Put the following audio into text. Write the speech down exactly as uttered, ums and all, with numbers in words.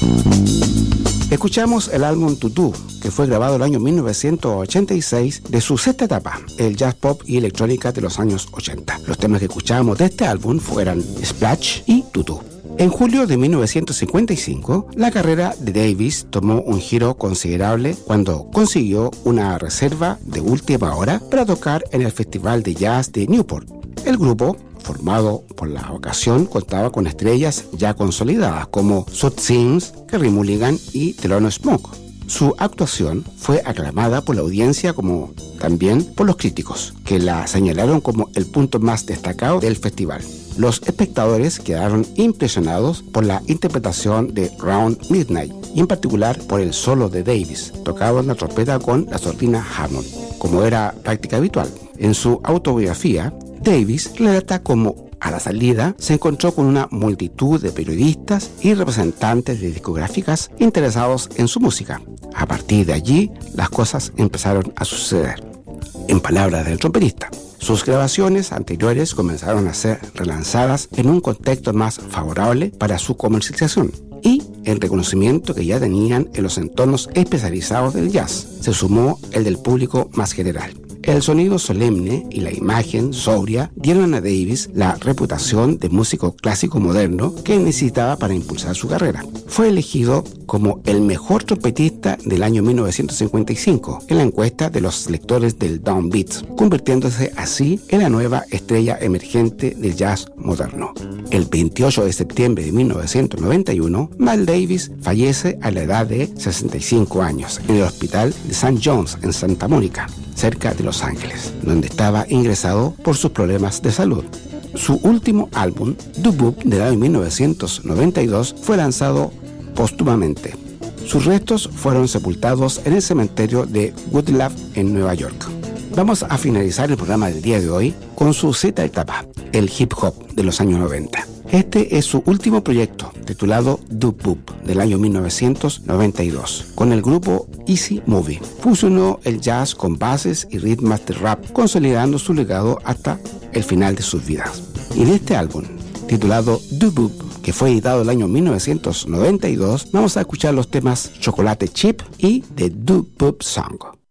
Escuchamos el álbum Tutu, que fue grabado el año mil novecientos ochenta y seis de su sexta etapa, el jazz pop y electrónica de los años ochenta. Los temas que escuchábamos de este álbum fueron Splash y Tutu. En julio de mil novecientos cincuenta y cinco, la carrera de Davis tomó un giro considerable cuando consiguió una reserva de última hora para tocar en el Festival de Jazz de Newport. El grupo, formado por la ocasión, contaba con estrellas ya consolidadas como Sud Sims, Kerry Mulligan y Thelonious Monk. Su actuación fue aclamada por la audiencia como también por los críticos, que la señalaron como el punto más destacado del festival. Los espectadores quedaron impresionados por la interpretación de Round Midnight y en particular por el solo de Davis, tocado en la trompeta con la sordina Hammond, como era práctica habitual. En su autobiografía, Davis relata cómo a la salida se encontró con una multitud de periodistas y representantes de discográficas interesados en su música. A partir de allí, las cosas empezaron a suceder. En palabras del trompetista, sus grabaciones anteriores comenzaron a ser relanzadas en un contexto más favorable para su comercialización y el reconocimiento que ya tenían en los entornos especializados del jazz. Se sumó el del público más general. El sonido solemne y la imagen sobria dieron a Davis la reputación de músico clásico moderno que necesitaba para impulsar su carrera. Fue elegido como el mejor trompetista del año mil novecientos cincuenta y cinco en la encuesta de los lectores del Downbeat, convirtiéndose así en la nueva estrella emergente del jazz moderno. El veintiocho de septiembre de mil novecientos noventa y uno, Miles Davis fallece a la edad de sesenta y cinco años en el hospital de Saint John's en Santa Mónica, cerca de Los Ángeles, donde estaba ingresado por sus problemas de salud. Su último álbum, Doo-Boop, del año mil novecientos noventa y dos, fue lanzado póstumamente. Sus restos fueron sepultados en el cementerio de Woodlawn en Nueva York. Vamos a finalizar el programa del día de hoy con su sexta etapa, el hip hop de los años noventa. Este es su último proyecto, titulado Doo-Boop, del año mil novecientos noventa y dos, con el grupo Easy Movie. Fusionó el jazz con bases y ritmos de rap, consolidando su legado hasta el final de sus vidas. Y de este álbum, titulado Doo-Boop, que fue editado el año mil novecientos noventa y dos, vamos a escuchar los temas Chocolate Chip y The Doo-Boop Song.